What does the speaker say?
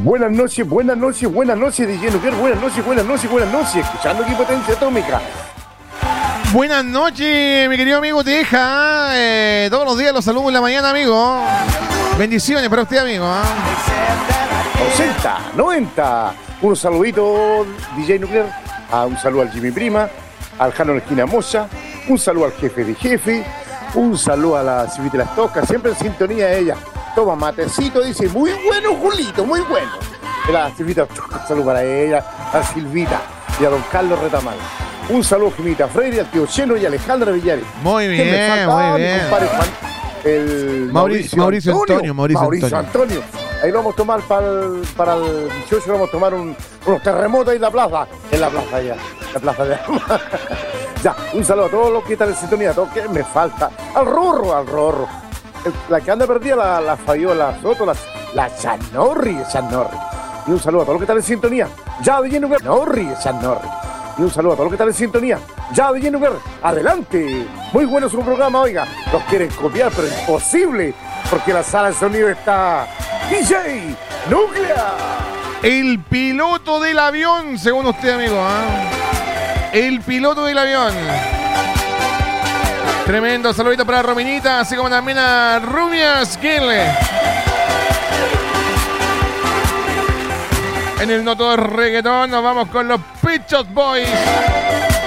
Buenas noches, DJ Nuker, buenas noches, escuchando aquí Potencia Atómica. Buenas noches, mi querido amigo Teja. Todos los días los saludo en la mañana, amigo. Bendiciones para usted, amigo. 80, 90. Un saludito, DJ Nuclear. Un saludo al Jimmy Prima, al Jano en la esquina Mocha. Un saludo al jefe de jefe. Un saludo a la Silvita Las Tocas, siempre en sintonía de ella. Toma matecito, dice, muy bueno, Julito, muy bueno. La Silvita Las Tocas, un saludo para ella, a Silvita y a don Carlos Retamal. Un saludo a Jimita Freire, al tío Cheno y a Alejandra Villares. Muy bien, muy bien. Compadre Juan, el Mauricio Antonio. Ahí lo vamos a tomar para el 18, vamos a tomar unos terremotos ahí en la plaza. En la plaza ya, la plaza de Ya, un saludo a todos los que están en sintonía, a todos que me falta. Al Rorro. La que anda perdida, la Fabiola Soto, la Chanorri. Y un saludo a todos los que están en sintonía. Ya, DJ Nuker, Chanorri. Y un saludo a todos los que están en sintonía. Ya, DJ Nuker, adelante. Muy bueno su programa, oiga. Los quieren copiar, pero es imposible, porque la sala de sonido está DJ Nuclear. El piloto del avión, según usted, amigo. El piloto del avión. Tremendo saludito para Rominita, así como también a Rubias Gile. En el noto de reggaetón nos vamos con los Pet Shop Boys.